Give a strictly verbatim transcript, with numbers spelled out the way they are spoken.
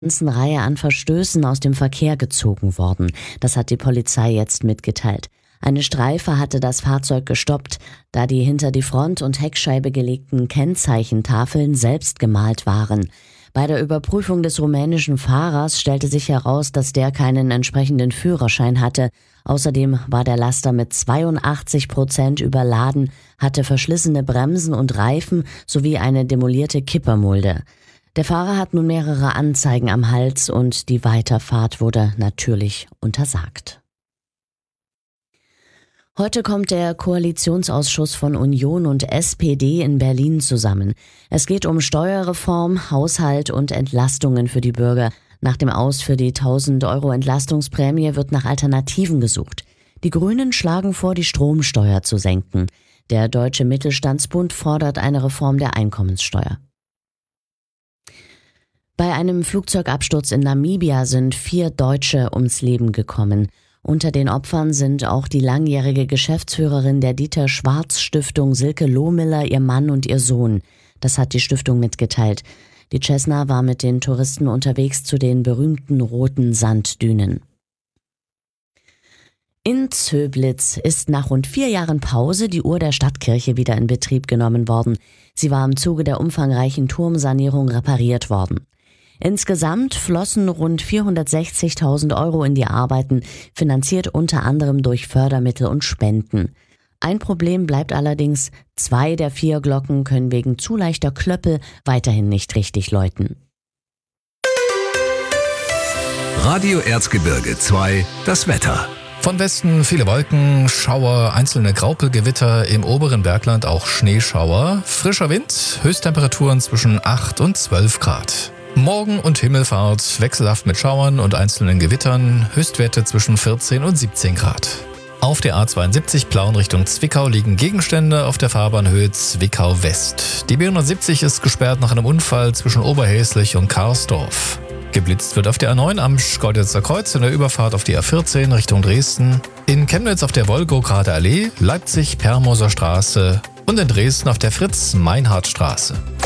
ganzen Reihe an Verstößen aus dem Verkehr gezogen worden. Das hat die Polizei jetzt mitgeteilt. Eine Streife hatte das Fahrzeug gestoppt, da die hinter die Front- und Heckscheibe gelegten Kennzeichentafeln selbst gemalt waren. Bei der Überprüfung des rumänischen Fahrers stellte sich heraus, dass der keinen entsprechenden Führerschein hatte. Außerdem war der Laster mit zweiundachtzig Prozent überladen, hatte verschlissene Bremsen und Reifen sowie eine demolierte Kippermulde. Der Fahrer hat nun mehrere Anzeigen am Hals und die Weiterfahrt wurde natürlich untersagt. Heute kommt der Koalitionsausschuss von Union und S P D in Berlin zusammen. Es geht um Steuerreform, Haushalt und Entlastungen für die Bürger. Nach dem Aus für die tausend Euro Entlastungsprämie wird nach Alternativen gesucht. Die Grünen schlagen vor, die Stromsteuer zu senken. Der Deutsche Mittelstandsbund fordert eine Reform der Einkommenssteuer. Bei einem Flugzeugabsturz in Namibia sind vier Deutsche ums Leben gekommen. Unter den Opfern sind auch die langjährige Geschäftsführerin der Dieter-Schwarz-Stiftung Silke Lohmiller, ihr Mann und ihr Sohn. Das hat die Stiftung mitgeteilt. Die Cessna war mit den Touristen unterwegs zu den berühmten roten Sanddünen. In Zöblitz ist nach rund vier Jahren Pause die Uhr der Stadtkirche wieder in Betrieb genommen worden. Sie war im Zuge der umfangreichen Turmsanierung repariert worden. Insgesamt flossen rund vierhundertsechzigtausend Euro in die Arbeiten, finanziert unter anderem durch Fördermittel und Spenden. Ein Problem bleibt allerdings, zwei der vier Glocken können wegen zu leichter Klöppel weiterhin nicht richtig läuten. Radio Erzgebirge zwei, das Wetter. Von Westen viele Wolken, Schauer, einzelne Graupelgewitter, im oberen Bergland auch Schneeschauer. Frischer Wind, Höchsttemperaturen zwischen acht und zwölf Grad. Morgen und Himmelfahrt wechselhaft mit Schauern und einzelnen Gewittern, Höchstwerte zwischen vierzehn und siebzehn Grad. Auf der A zweiundsiebzig Plauen Richtung Zwickau liegen Gegenstände auf der Fahrbahnhöhe Zwickau West. Die B hundertsiebzig ist gesperrt nach einem Unfall zwischen Oberhäslich und Karsdorf. Geblitzt wird auf der A neun am Schkeuditzer Kreuz in der Überfahrt auf die A vierzehn Richtung Dresden, in Chemnitz auf der Wolgograder Allee, Leipzig Permoser Straße und in Dresden auf der Fritz-Meinhardt-Straße.